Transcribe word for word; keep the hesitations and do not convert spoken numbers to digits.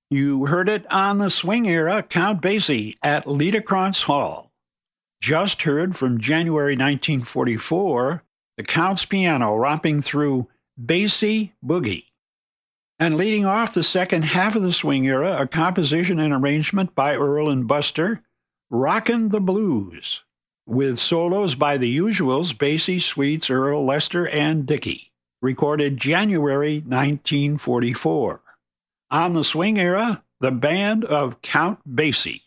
You heard it on the swing era, Count Basie at Liederkranz Hall. Just heard from January nineteen forty-four, the Count's piano romping through Basie Boogie. And leading off the second half of the swing era, a composition and arrangement by Earl and Buster, Rockin' the Blues, with solos by the usuals, Basie, Sweets, Earl, Lester, and Dickey, recorded January nineteen forty-four. On the swing era, the band of Count Basie.